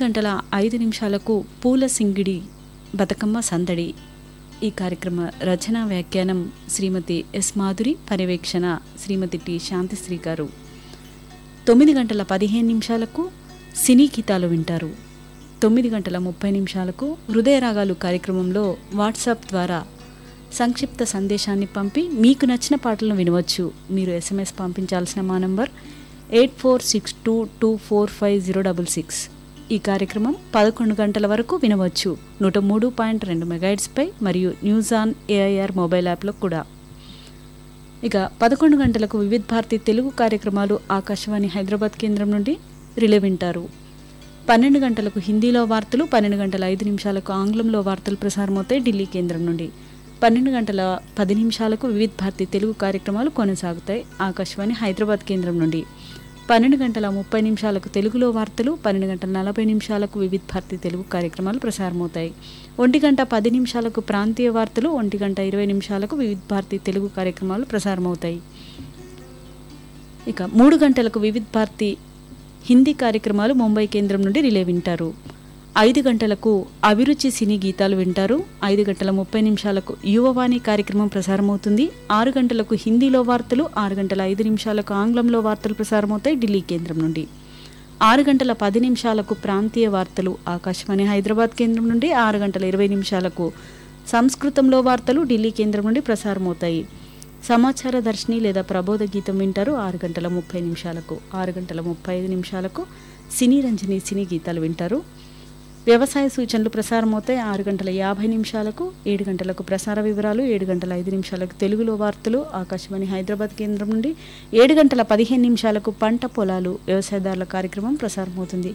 9:05 పూల సింగిడి బతుకమ్మ సందడి. ఈ కార్యక్రమ రచన వ్యాఖ్యానం శ్రీమతి ఎస్ మాధురి, పర్యవేక్షణ శ్రీమతి టి శాంతిశ్రీ గారు. 9:15 సినీ గీతాలు వింటారు. 9:30 హృదయ రాగాలు కార్యక్రమంలో వాట్సాప్ ద్వారా సంక్షిప్త సందేశాన్ని పంపి మీకు నచ్చిన పాటలను వినవచ్చు. మీరు SMS పంపించాల్సిన మా నంబర్ 8462245066. ఈ కార్యక్రమం 11 గంటల వరకు వినవచ్చు 103.2 మెగాహెర్ట్జ్ పై మరియు న్యూస్ ఆన్ AIR మొబైల్ యాప్లో కూడా. ఇక 11 గంటలకు వివిధ్ భారతి తెలుగు కార్యక్రమాలు ఆకాశవాణి హైదరాబాద్ కేంద్రం నుండి రిలే వింటారు. 12 గంటలకు హిందీలో వార్తలు, 12:05 ఆంగ్లంలో వార్తలు ప్రసారమవుతాయి ఢిల్లీ కేంద్రం నుండి. 12:10 వివిధ్ భారతి తెలుగు కార్యక్రమాలు కొనసాగుతాయి ఆకాశవాణి హైదరాబాద్ కేంద్రం నుండి. 12:30 తెలుగులో వార్తలు, 12:40 వివిధ్ భారతి తెలుగు కార్యక్రమాలు ప్రసారమవుతాయి. 1:10 ప్రాంతీయ వార్తలు, 1:20 వివిధ్ భారతి తెలుగు కార్యక్రమాలు ప్రసారమవుతాయి. ఇక 3 గంటలకు వివిధ్ భారతి హిందీ కార్యక్రమాలు ముంబై కేంద్రం నుండి రిలే వింటారు. 5 గంటలకు అభిరుచి సినీ గీతాలు వింటారు. 5:30 యువవాణి కార్యక్రమం ప్రసారమవుతుంది. 6 గంటలకు హిందీలో వార్తలు, 6:05 ఆంగ్లంలో వార్తలు ప్రసారమవుతాయి ఢిల్లీ కేంద్రం నుండి. 6:10 ప్రాంతీయ వార్తలు ఆకాశవాణి హైదరాబాద్ కేంద్రం నుండి. 6:20 సంస్కృతంలో వార్తలు ఢిల్లీ కేంద్రం నుండి ప్రసారమవుతాయి. సమాచార దర్శిని లేదా ప్రబోధ గీతం వింటారు 6:30. 6:35 సినీ రంజని సినీ గీతాలు వింటారు. వ్యవసాయ సూచనలు ప్రసారమవుతాయి 6:50. 7 గంటలకు ప్రసార వివరాలు, 7:05 తెలుగులో వార్తలు ఆకాశవాణి హైదరాబాద్ కేంద్రం నుండి. 7:15 పంట పొలాలు వ్యవసాయదారుల కార్యక్రమం ప్రసారమవుతుంది.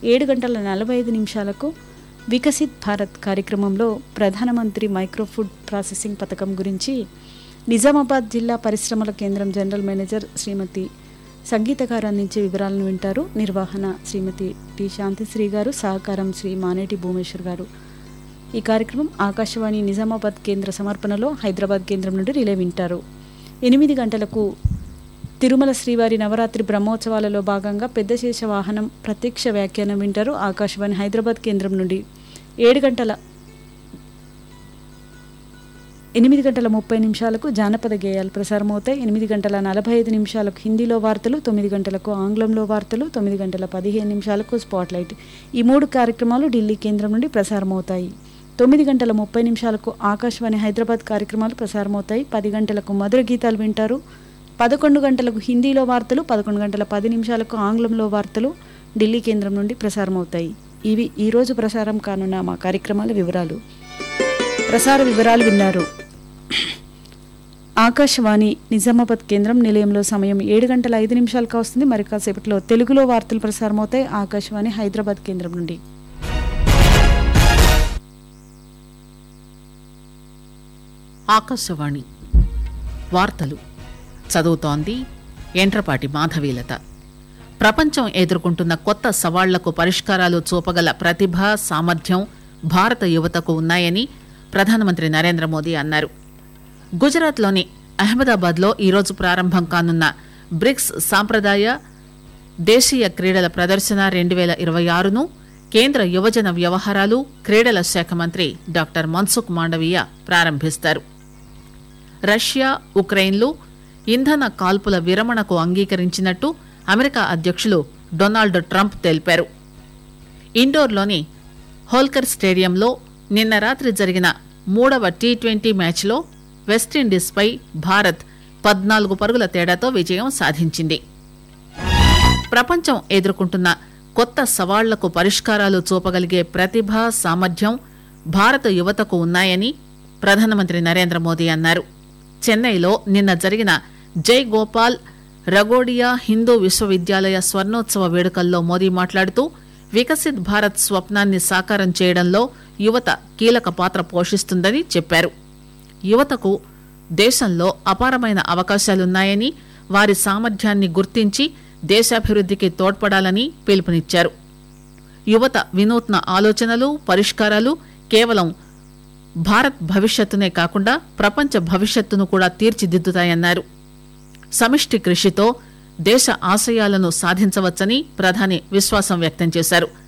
7:45 వికసిత్ భారత్ కార్యక్రమంలో ప్రధానమంత్రి మైక్రో ఫుడ్ ప్రాసెసింగ్ పథకం గురించి నిజామాబాద్ జిల్లా పరిశ్రమల కేంద్రం జనరల్ మేనేజర్ శ్రీమతి సంగీత గారు అందించే వివరాలను వింటారు. నిర్వహణ శ్రీమతి టి శాంతిశ్రీ గారు, సహకారం శ్రీ మానేటి భూమేశ్వర్ గారు. ఈ కార్యక్రమం ఆకాశవాణి నిజామాబాద్ కేంద్ర సమర్పణలో హైదరాబాద్ కేంద్రం నుండి రిలే వింటారు. 8 గంటలకు తిరుమల శ్రీవారి నవరాత్రి బ్రహ్మోత్సవాలలో భాగంగా పెద్ద శేష వాహనం ప్రత్యక్ష వ్యాఖ్యానం వింటారు ఆకాశవాణి హైదరాబాద్ కేంద్రం నుండి. 8:30 జానపద గేయాలు ప్రసారమవుతాయి. 8:45 హిందీలో వార్తలు, 9 గంటలకు ఆంగ్లంలో వార్తలు, 9:15 స్పాట్ లైట్. ఈ 3 కార్యక్రమాలు ఢిల్లీ కేంద్రం నుండి ప్రసారమవుతాయి. 9:30 ఆకాశవాణి హైదరాబాద్ కార్యక్రమాలు ప్రసారమవుతాయి. 10 గంటలకు మధుర గీతాలు వింటారు. 11 గంటలకు హిందీలో వార్తలు, 11:10 ఆంగ్లంలో వార్తలు ఢిల్లీ కేంద్రం నుండి ప్రసారమవుతాయి. ఇవి ఈరోజు ప్రసారం కానున్న మా కార్యక్రమాల వివరాలు. ప్రసార వివరాలు విన్నారు. ఆకాశవాణి నిజామాబాద్ కేంద్రం నిలయంలో సమయం 7:05 వస్తుంది. మరి కాసేపట్లో తెలుగులో వార్తలు ప్రసారమవుతాయి ఆకాశవాణి హైదరాబాద్ కేంద్రం నుండి. ఆకాశవాణి వార్తలు చదువుతోంది ఎంట్రపాటి మాధవీలత. ప్రపంచం ఎదుర్కొంటున్న కొత్త సవాళ్లకు పరిష్కారాలు చూపగల ప్రతిభ, సామర్థ్యం భారత యువతకు ఉన్నాయని ప్రధానమంత్రి నరేంద్ర మోదీ అన్నారు. గుజరాత్లోని అహ్మదాబాద్లో ఈరోజు ప్రారంభం కానున్న బ్రిక్స్ సాంప్రదాయ దేశీయ క్రీడల ప్రదర్శన 2026ను కేంద్ర యువజన వ్యవహారాలు, క్రీడల శాఖ మంత్రి డాక్టర్ మన్సుఖ్ మాండవీయ ప్రారంభిస్తారు. రష్యా, ఉక్రెయిన్లు ఇంధన కాల్పుల విరమణకు అంగీకరించినట్టు అమెరికా అధ్యక్షులు డొనాల్డ్ ట్రంప్ తెలిపారు. ఇండోర్లోని హోల్కర్ స్టేడియంలో నిన్న రాత్రి జరిగిన 3వ T20 మ్యాచ్లో వెస్టిండీస్పై భారత్ 14 పరుగుల తేడాతో విజయం సాధించింది. ప్రపంచం ఎదుర్కొంటున్న కొత్త సవాళ్లకు పరిష్కారాలు చూపగలిగే ప్రతిభ, సామర్థ్యం భారత యువతకు ఉన్నాయని ప్రధానమంత్రి నరేంద్ర మోదీ అన్నారు. చెన్నైలో నిన్న జరిగిన జై గోపాల్ రగోడియా హిందూ విశ్వవిద్యాలయ స్వర్ణోత్సవ వేడుకల్లో మోదీ మాట్లాడుతూ వికసిత్ భారత్ స్వప్నాన్ని సాకారం చేయడంలో యువత కీలక పాత్ర పోషిస్తుందని చెప్పారు. యువతకు దేశంలో అపారమైన అవకాశాలున్నాయని, వారి సామర్థ్యాన్ని గుర్తించి దేశాభివృద్ధికి తోడ్పడాలని పిలుపునిచ్చారు. యువత వినూత్న ఆలోచనలు, పరిష్కారాలు కేవలం భారత్ భవిష్యత్తునే కాకుండా ప్రపంచ భవిష్యత్తును కూడా తీర్చిదిద్దుతాయన్నారు. సమిష్టి కృషితో దేశ ఆశయాలను సాధించవచ్చని ప్రధాని విశ్వాసం వ్యక్తం చేశారు.